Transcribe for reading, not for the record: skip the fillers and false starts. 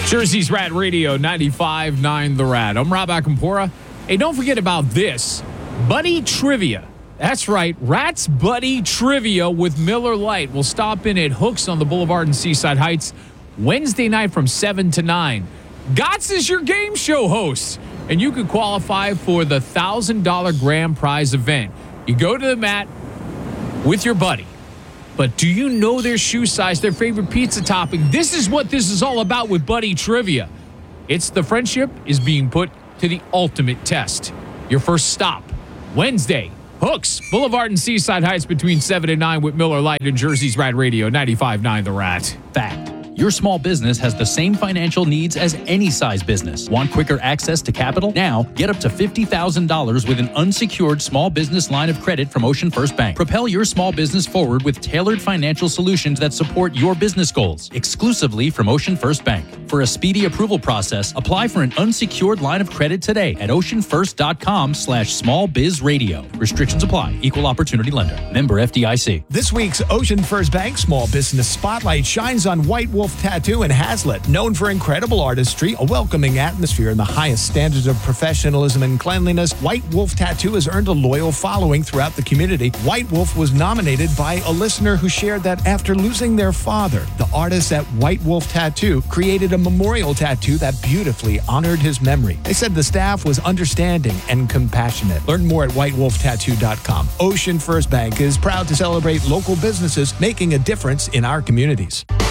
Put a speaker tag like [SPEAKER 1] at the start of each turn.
[SPEAKER 1] Jersey's Rat Radio 95.9 The Rat. I'm Rob Akampora. Hey, don't forget about this. Buddy Trivia. That's right. Rat's Buddy Trivia with Miller Lite will stop in at Hooks on the Boulevard in Seaside Heights Wednesday night from 7 to 9. Gotts is your game show host, and you could qualify for the $1,000 grand prize event. You go to the mat with your buddy. But do you know their shoe size, their favorite pizza topping? This is what this is all about with Buddy Trivia. It's the friendship is being put to the ultimate test. Your first stop, Wednesday, Hooks, Boulevard and Seaside Heights between 7 and 9 with Miller Lite and Jersey's Rat Radio 95.9 The Rat.
[SPEAKER 2] Fact. Your small business has the same financial needs as any size business. Want quicker access to capital? Now, get up to $50,000 with an unsecured small business line of credit from Ocean First Bank. Propel your small business forward with tailored financial solutions that support your business goals, exclusively from Ocean First Bank. For a speedy approval process, apply for an unsecured line of credit today at oceanfirst.com/smallbizradio. Restrictions apply. Equal opportunity lender. Member FDIC.
[SPEAKER 3] This week's Ocean First Bank Small Business Spotlight shines on White Wolf Tattoo in Hazlet. Known for incredible artistry, a welcoming atmosphere, and the highest standards of professionalism and cleanliness, White Wolf Tattoo has earned a loyal following throughout the community. White Wolf was nominated by a listener who shared that after losing their father, the artists at White Wolf Tattoo created a memorial tattoo that beautifully honored his memory. They said the staff was understanding and compassionate. Learn more at whitewolftattoo.com. Ocean First Bank is proud to celebrate local businesses making a difference in our communities.